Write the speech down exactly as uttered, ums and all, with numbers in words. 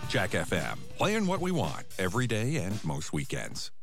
Jack F M, playing what we want every day and most weekends.